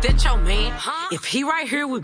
That your man? If he right here with